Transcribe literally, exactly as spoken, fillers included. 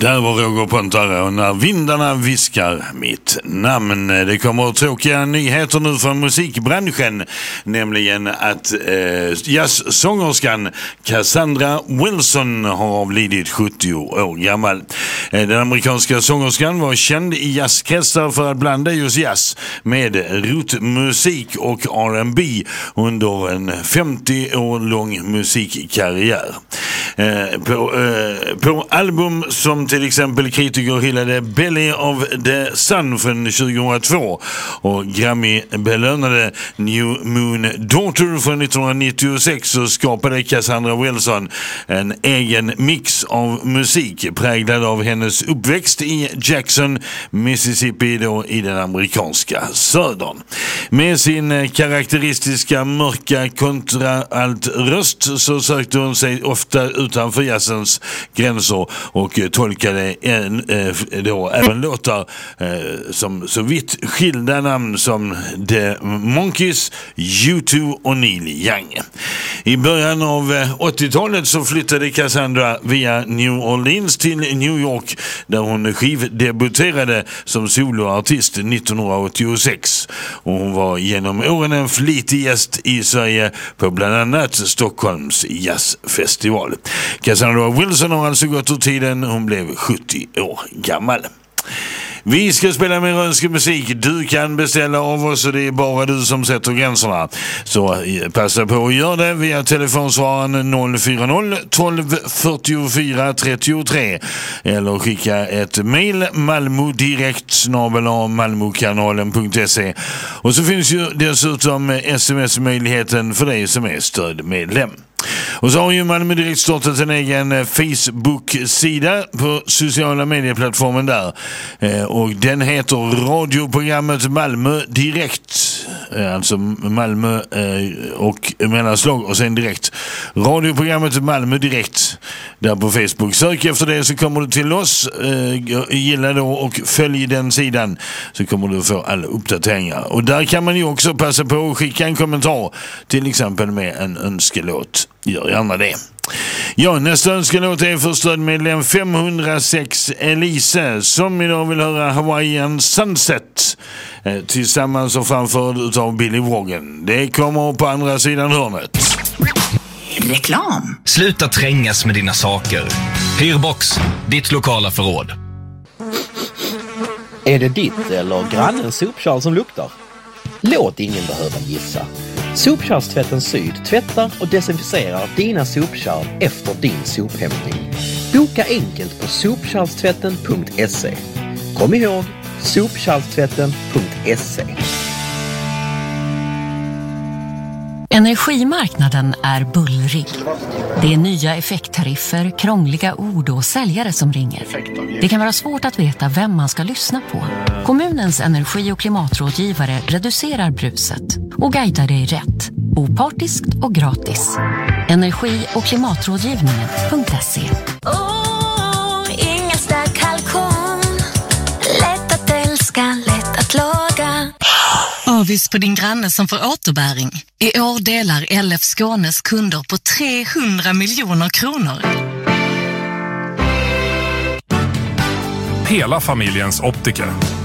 Där var Roger Pontare och När vindarna viskar mitt namn. Det kommer tråkiga nyheter nu från musikbranschen, nämligen att eh, jazzsångerskan Cassandra Wilson har avlidit sjuttio år gammal. Eh, den amerikanska sångerskan var känd i jazzkretsar för att blanda just jazz med rotmusik och R and B under en femtio år lång musikkarriär. Eh, på, eh, på album som till exempel kritiker hyllade Belly of the Sun från tjugohundratvå och Grammy-belönade New Moon Daughter från nittonhundranittiosex, så skapade Cassandra Wilson en egen mix av musik präglad av hennes uppväxt i Jackson, Mississippi, då i den amerikanska södern. Med sin karaktäristiska mörka kontraltröst så sökte hon sig ofta utanför jazzens gränser och tolkade en, eh, då även låtar eh, som så vitt skilda namn som The Monkees, U två och Neil Young. I början av åttiotalet så flyttade Cassandra via New Orleans till New York, där hon skivdebuterade som soloartist nittonhundraåttiosex. Och hon var genom åren en flitig gäst i Sverige på bland annat Stockholms jazzfestival. Cassandra Wilson har alltså gått ur tiden. Hon blev sjuttio år gammal. Vi ska spela mer önskemusik. Du kan beställa av oss och det är bara du som sätter gränserna. Så passa på att göra det via telefonsvararen noll fyra noll tolv fyrtiofyra trettiotre eller skicka ett mejl malmodirekt snabel-a malmokanalen punkt se. Och så finns ju dessutom sms-möjligheten för dig som är stödmedlem. Och så har ju Malmö Direkt startat en egen Facebook-sida på sociala medieplattformen där. Eh, och den heter radioprogrammet Malmö Direkt. Eh, alltså Malmö eh, och mellanslag och sen direkt. Radioprogrammet Malmö Direkt där på Facebook. Sök efter det så kommer du till oss. Eh, gilla då och följ den sidan så kommer du få alla uppdateringar. Och där kan man ju också passa på att skicka en kommentar, till exempel med en önskelåt. Gör gärna det. Ja, nästa önskelåt är för stödmedlem femhundrasex Elise, som idag vill höra Hawaiian Sunset eh, tillsammans och framförd utav Billy Woggen. Det kommer på andra sidan hörnet. Reklam. Sluta trängas med dina saker. Hyrbox, ditt lokala förråd. Är det ditt eller grannens sopkärl som luktar? Låt ingen behöva gissa. Sopkärlstvätten Syd tvättar och desinficerar dina sopkärl efter din sophämtning. Boka enkelt på sopkärlstvätten punkt se. Kom ihåg, sopkärlstvätten punkt se. Energimarknaden är bullrig. Det är nya effekttariffer, krångliga ord och säljare som ringer. Det kan vara svårt att veta vem man ska lyssna på. Kommunens energi- och klimatrådgivare reducerar bruset och guidar dig rätt. Opartiskt och gratis. Energi- och klimatrådgivningen punkt se. Oh, Ingelsta kalkon. Lätt att älska, lätt att laga. Avis på din granne som får återbäring. I år delar L F Skånes kunder på trehundra miljoner kronor. Hela familjens optiker.